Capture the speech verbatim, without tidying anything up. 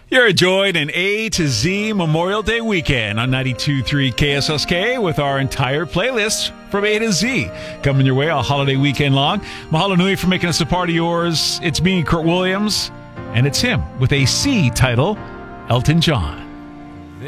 You're enjoying an A to Z Memorial Day weekend on ninety-two point three K S S K with our entire playlist from A to Z coming your way all holiday weekend long. Mahalo nui for making us a part of yours. It's me, Kurt Williams, and it's him with a C title, Elton John.